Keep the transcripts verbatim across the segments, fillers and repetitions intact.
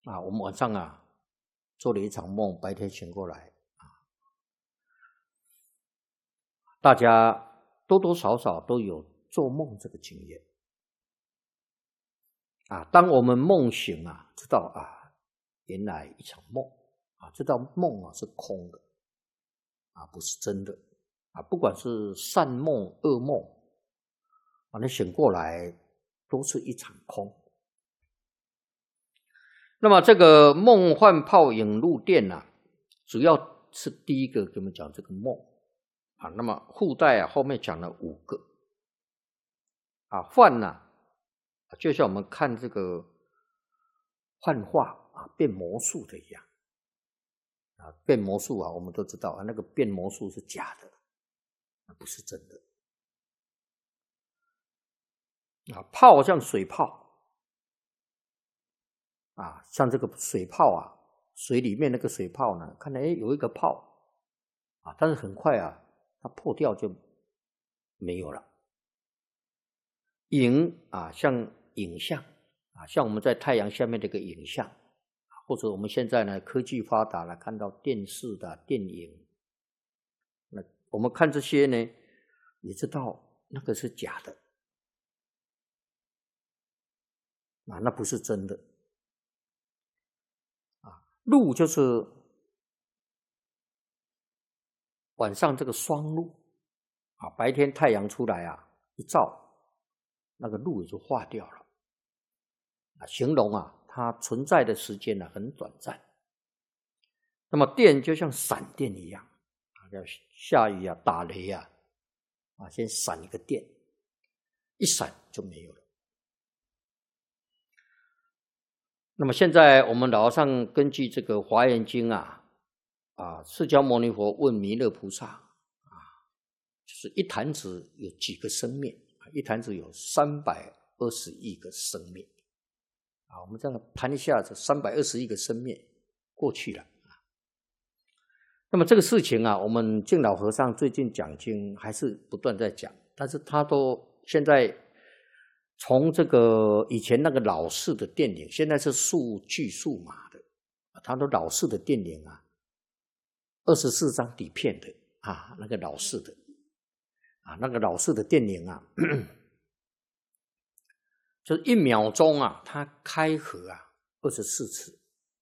啊，我们晚上啊做了一场梦，白天醒过来啊，大家多多少少都有做梦这个经验啊。当我们梦醒啊，知道啊，原来一场梦啊，知道梦啊是空的啊，不是真的啊。不管是善梦、噩梦啊，你醒过来都是一场空。那么这个梦幻泡影入电啊，主要是第一个给我们讲这个梦啊。那么附带啊后面讲了五个啊，幻呢、啊、就像我们看这个幻化啊变魔术的一样啊，变魔术啊我们都知道啊，那个变魔术是假的，不是真的啊。泡像水泡啊，像这个水泡啊，水里面那个水泡呢，看来诶有一个泡啊，但是很快啊，它破掉就没有了。影啊，像影像啊，像我们在太阳下面这个影像，或者我们现在呢科技发达了，看到电视的电影，那我们看这些呢，也知道那个是假的啊，那不是真的啊。露就是晚上这个双露啊，白天太阳出来啊一照，那个露也就化掉了啊，形容啊它存在的时间呢、啊、很短暂。那么电就像闪电一样啊，要下雨啊打雷啊啊，先闪一个电，一闪就没有了。那么现在我们老和尚根据这个《华严经》啊啊，释迦牟尼佛问弥勒菩萨啊，就是一弹指有几个生灭？一弹指有三百二十亿个生灭啊。我们这样弹一下，这三百二十亿个生灭过去了啊。那么这个事情啊，我们净老和尚最近讲经还是不断在讲，但是他都现在从这个以前那个老式的电影，现在是数据数码的，他都老式的电影啊，二十四张底片的啊，那个老式的啊，那个老式的电影啊，就是一秒钟啊，它开合啊二十四次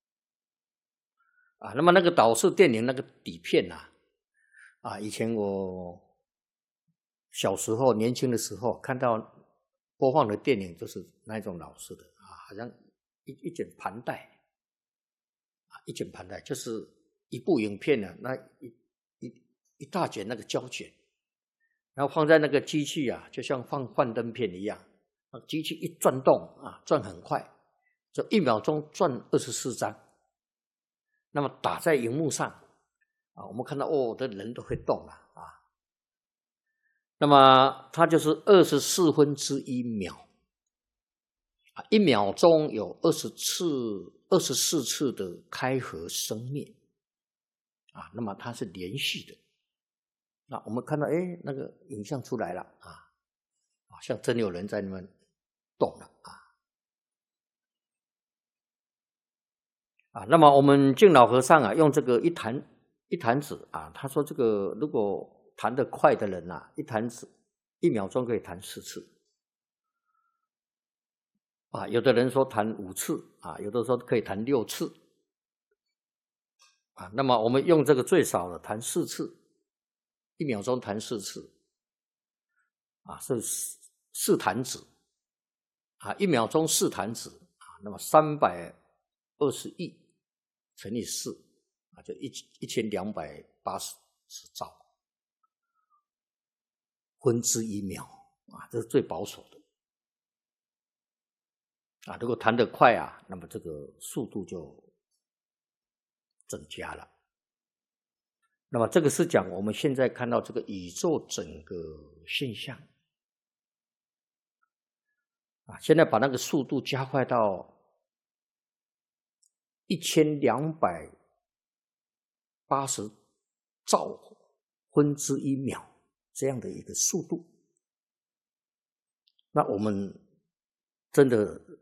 啊。那么那个老式电影那个底片啊，啊，以前我小时候年轻的时候看到播放的电影就是那种老式的啊，好像一一卷盘带啊，一卷盘带就是一部影片呢、啊，那一一一大卷那个胶卷，然后放在那个机器啊，就像放幻灯片一样，机器一转动啊，转很快，就一秒钟转二十四张，那么打在荧幕上啊，我们看到哦，这人都会动了啊。那么它就是二十四分之一秒啊，一秒钟有二十次、二十四次的开合生灭啊，那么它是连续的。那我们看到，哎，那个影像出来了啊，啊，像真有人在那边动了啊啊。那么我们净老和尚啊，用这个一弹一弹指啊，他说这个如果弹得快的人啊，一弹指一秒钟可以弹四次啊，有的人说弹五次啊，有的说可以弹六次啊。那么我们用这个最少的弹四次，一秒钟弹四次啊，是四弹指啊，一秒钟四弹指啊，那么三百二十亿乘以四啊，就一一千两百八十兆分之一秒啊，这是最保守的啊。如果弹得快啊，那么这个速度就增加了。那么这个是讲我们现在看到这个宇宙整个现象啊，现在把那个速度加快到一千两百八十兆分之一秒这样的一个速度，那我们真的